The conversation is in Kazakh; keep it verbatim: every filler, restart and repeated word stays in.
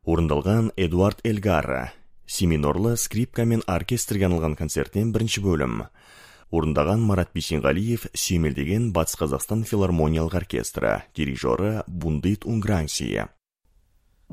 Орындалған Эдуард Элгар. Семинорлы скрипка мен оркестрге арналған концерттен бірінші бөлім. Орындаған Марат Бейсенғалиев сүйемелдеген Батыс Қазақстан филармониялық оркестрі, дирижері Бундит Унгрансия.